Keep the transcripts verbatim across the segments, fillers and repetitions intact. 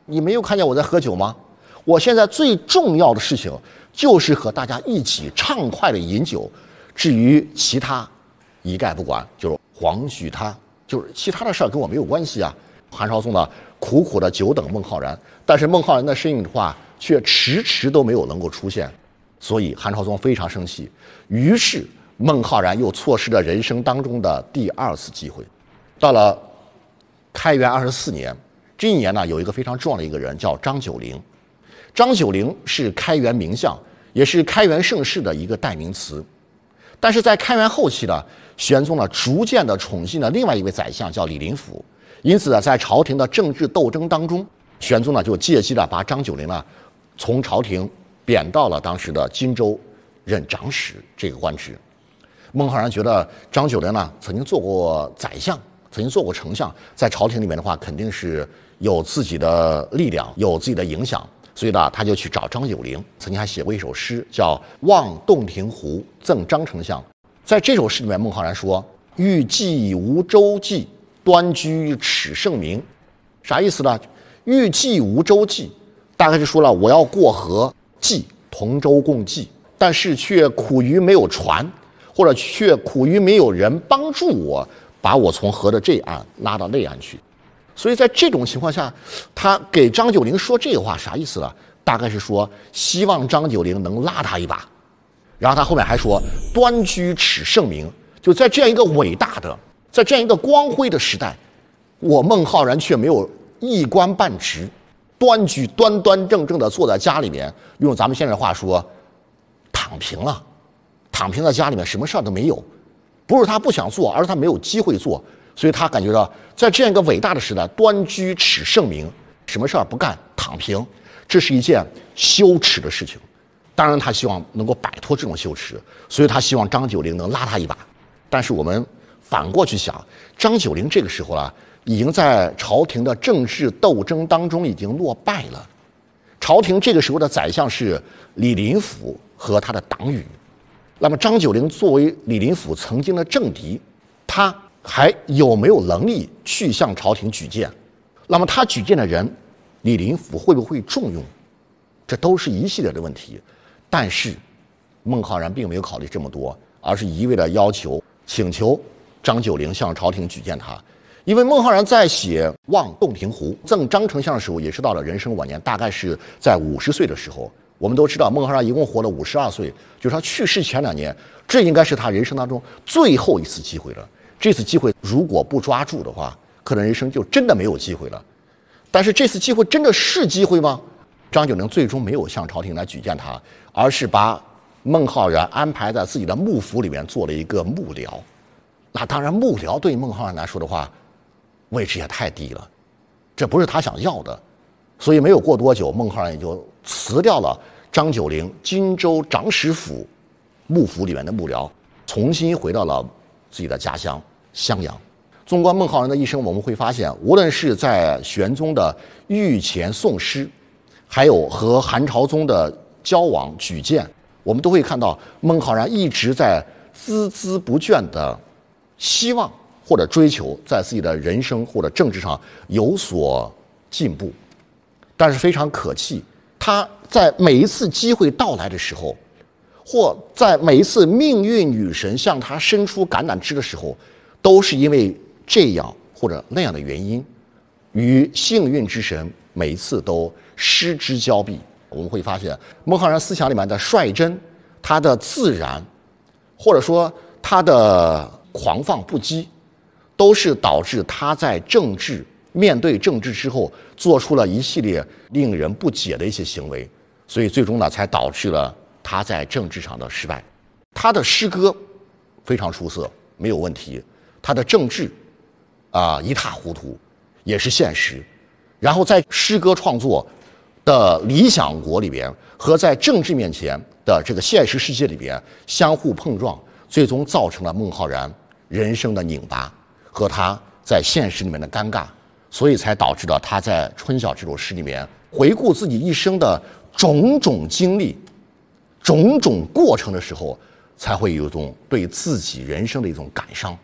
你没有看见我在喝酒吗？我现在最重要的事情就是和大家一起畅快的饮酒，至于其他一概不管，就是黄许他，就是其他的事儿跟我没有关系啊。韩朝宗呢苦苦的久等孟浩然，但是孟浩然的身影的话却迟迟都没有能够出现，所以韩朝宗非常生气，于是孟浩然又错失了人生当中的第二次机会。到了开元二十四年，这一年呢，有一个非常重要的一个人叫张九龄。张九龄是开元名相，也是开元盛世的一个代名词。但是在开元后期呢，玄宗呢逐渐的宠信了另外一位宰相叫李林甫，因此呢，在朝廷的政治斗争当中，玄宗呢就借机的把张九龄呢从朝廷贬到了当时的荆州任长史这个官职。孟浩然觉得张九龄呢曾经做过宰相，曾经做过丞相，在朝廷里面的话肯定是有自己的力量，有自己的影响，所以呢他就去找张九龄，曾经还写过一首诗叫《望洞庭湖赠张丞相》。在这首诗里面，孟浩然说：欲济无周济，端居耻圣明。啥意思呢？欲济无周济，大概是说了我要过河济，同舟共济，但是却苦于没有船，或者却苦于没有人帮助我把我从河的这岸拉到那岸去。所以在这种情况下，他给张九龄说这个话啥意思呢？大概是说希望张九龄能拉他一把。然后他后面还说端居耻圣明，就在这样一个伟大的，在这样一个光辉的时代，我孟浩然却没有一官半职，端居端端正正的坐在家里面，用咱们现在的话说躺平了，躺平在家里面什么事儿都没有。不是他不想做，而是他没有机会做，所以他感觉到在这样一个伟大的时代，端居耻圣明，什么事儿不干，躺平，这是一件羞耻的事情。当然他希望能够摆脱这种羞耻，所以他希望张九龄能拉他一把。但是我们反过去想，张九龄这个时候啊，已经在朝廷的政治斗争当中已经落败了。朝廷这个时候的宰相是李林甫和他的党羽，那么张九龄作为李林甫曾经的政敌，他还有没有能力去向朝廷举荐？那么他举荐的人，李林甫会不会重用？这都是一系列的问题。但是孟浩然并没有考虑这么多，而是一味的要求请求张九龄向朝廷举荐他。因为孟浩然在写《望洞庭湖赠张丞相》的时候，也是到了人生晚年，大概是在五十岁的时候。我们都知道孟浩然一共活了五十二岁，就是他去世前两年，这应该是他人生当中最后一次机会了。这次机会如果不抓住的话，可能人生就真的没有机会了。但是这次机会真的是机会吗？张九龄最终没有向朝廷来举荐他，而是把孟浩然安排在自己的幕府里面做了一个幕僚。那当然幕僚对孟浩然来说的话，位置也太低了，这不是他想要的。所以没有过多久，孟浩然也就辞掉了张九龄荆州长史府幕府里面的幕僚，重新回到了自己的家乡襄阳。纵观孟浩然的一生，我们会发现，无论是在玄宗的御前送诗，还有和韩朝宗的交往举荐，我们都会看到孟浩然一直在孜孜不倦的希望或者追求在自己的人生或者政治上有所进步。但是非常可气，他在每一次机会到来的时候，或在每一次命运女神向他伸出橄榄枝的时候，都是因为这样或者那样的原因，与幸运之神每一次都失之交臂。我们会发现孟浩然思想里面的率真，他的自然，或者说他的狂放不羁，都是导致他在政治面对政治之后做出了一系列令人不解的一些行为，所以最终呢才导致了他在政治上的失败。他的诗歌非常出色，没有问题，他的政治啊、呃、一塌糊涂，也是现实。然后在诗歌创作的理想国里边和在政治面前的这个现实世界里边相互碰撞，最终造成了孟浩然人生的拧巴和他在现实里面的尴尬，所以才导致了他在《春晓》这首诗里面回顾自己一生的种种经历、种种过程的时候，才会有一种对自己人生的一种感伤。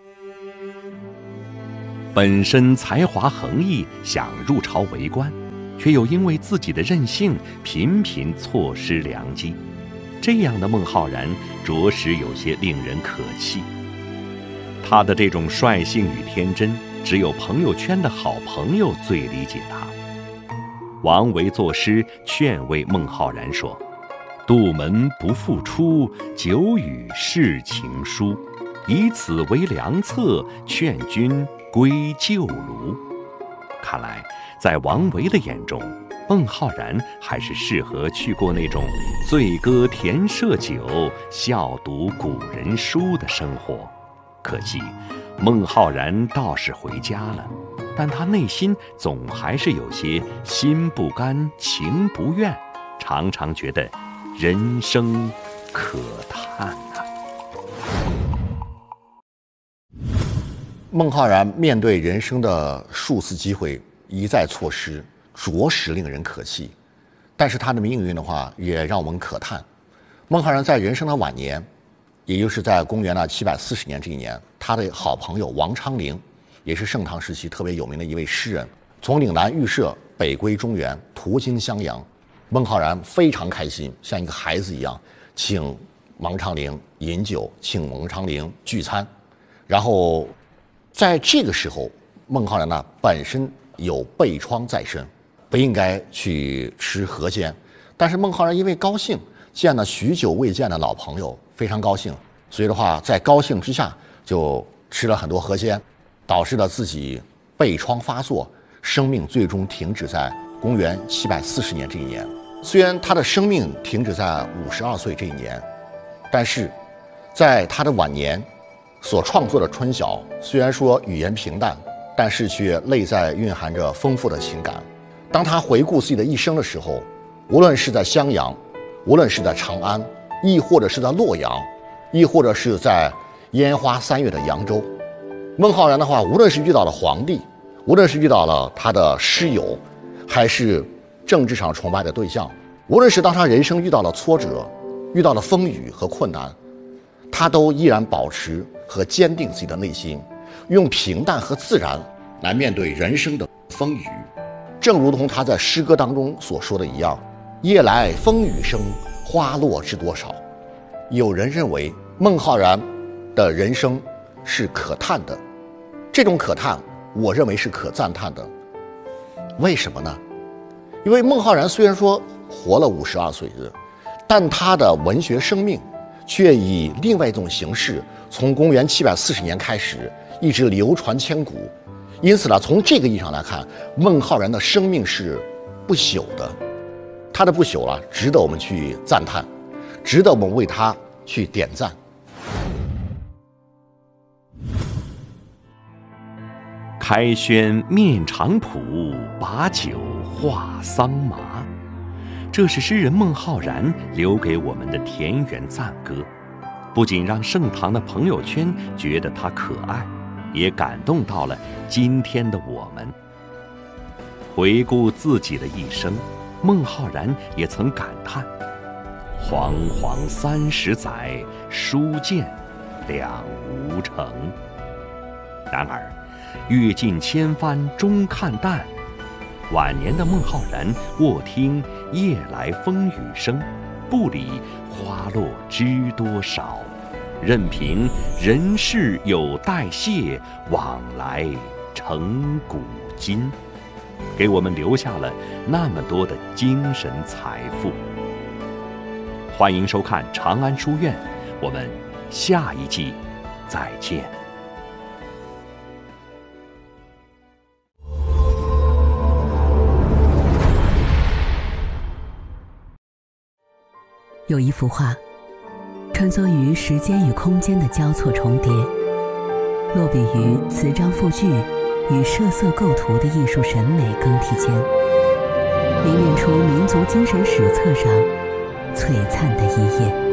本身才华横溢，想入朝为官， 却又因为自己的任性频频错失良机。这样的孟浩然着实有些令人可气。他的这种率性与天真，只有朋友圈的好朋友最理解他。王维作诗劝慰孟浩然说：杜门不复出，久与世情疏，以此为良策，劝君归旧庐。看来在王维的眼中，孟浩然还是适合去过那种醉歌田舍酒，笑读古人书的生活。可惜孟浩然倒是回家了，但他内心总还是有些心不甘情不愿，常常觉得人生可叹啊。 孟浩然面对人生的数次机会一再错失，着实令人可气。但是他的命运的话，也让我们可叹。孟浩然在人生的晚年，也就是在公元的七百四十年这一年，他的好朋友王昌龄，也是盛唐时期特别有名的一位诗人，从岭南预设北归中原，途经襄阳。孟浩然非常开心，像一个孩子一样，请王昌龄饮酒，请王昌龄聚餐。然后在这个时候，孟浩然呢本身有背疮在身，不应该去吃河鲜，但是孟浩然因为高兴，见了许久未见的老朋友，非常高兴，所以的话在高兴之下就吃了很多河鲜，导致了自己背疮发作，生命最终停止在公元七百四十年这一年。虽然他的生命停止在五十二岁这一年，但是在他的晚年所创作的《春晓》，虽然说语言平淡，但是却内在蕴含着丰富的情感。当他回顾自己的一生的时候，无论是在襄阳，无论是在长安，亦或者是在洛阳，亦或者是在烟花三月的扬州，孟浩然的话，无论是遇到了皇帝，无论是遇到了他的师友，还是政治上崇拜的对象，无论是当他人生遇到了挫折，遇到了风雨和困难，他都依然保持和坚定自己的内心，用平淡和自然来面对人生的风雨。正如同他在诗歌当中所说的一样，夜来风雨声，花落知多少。有人认为孟浩然的人生是可叹的，这种可叹我认为是可赞叹的。为什么呢？因为孟浩然虽然说活了五十二岁，但他的文学生命却以另外一种形式，从公元七百四十年开始，一直流传千古。因此呢，从这个意义上来看，孟浩然的生命是不朽的，他的不朽啊，值得我们去赞叹，值得我们为他去点赞。 开轩面场圃，把酒话桑麻。这是诗人孟浩然留给我们的田园赞歌，不仅让盛唐的朋友圈觉得他可爱，也感动到了今天的我们。回顾自己的一生，孟浩然也曾感叹：煌煌三十载，书剑两无成。然而阅尽千帆终看淡，晚年的孟浩然卧听夜来风雨声，不理花落知多少，任凭人世有代谢，往来成古今，给我们留下了那么多的精神财富。欢迎收看长安书院，我们下一季再见。 有一幅画，穿梭于时间与空间的交错重叠，落笔于词章赋句与设色构图的艺术审美更替间，凝练出民族精神史册上璀璨的一页。